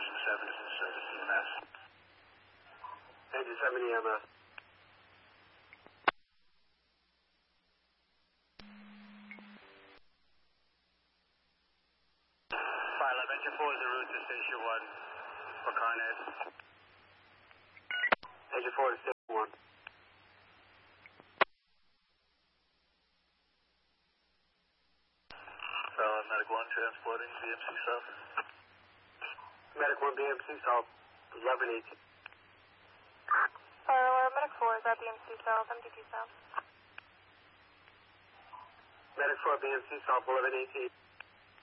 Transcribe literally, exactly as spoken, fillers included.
Engine seven is in service, E M S. Engine seven E M S. Pilot, Engine four is en route to Station one for Carnet. Engine four to Station one. So, Medic one transporting B M C South. Medic one B M C South, eleven eighteen. Fire Medic four is at B M C South, M D T South. Medic four B M C South, eleven eighteen.